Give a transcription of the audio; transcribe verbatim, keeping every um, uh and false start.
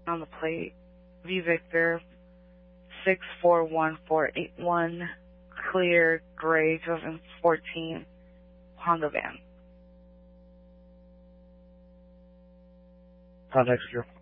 on the plate. V Victor six four one four eight one, clear, gray, twenty fourteen Honda van. Context, Drew.